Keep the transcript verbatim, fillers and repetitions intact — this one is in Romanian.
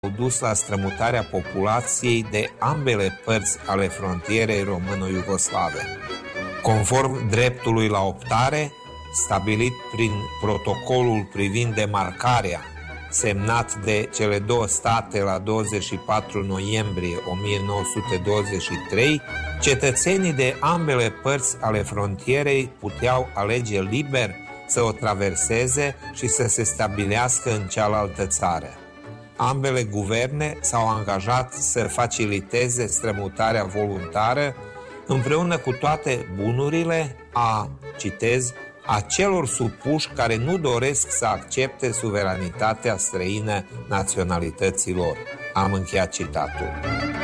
au dus la strămutarea populației de ambele părți ale frontierei româno-iugoslave. Conform dreptului la optare, stabilit prin protocolul privind demarcarea, semnat de cele două state la douăzeci și patru noiembrie o mie nouă sute douăzeci și trei, cetățenii de ambele părți ale frontierei puteau alege liber să o traverseze și să se stabilească în cealaltă țară. Ambele guverne s-au angajat să faciliteze strămutarea voluntară împreună cu toate bunurile a, citez, a celor supuși care nu doresc să accepte suveranitatea străină naționalităților. Am încheiat citatul.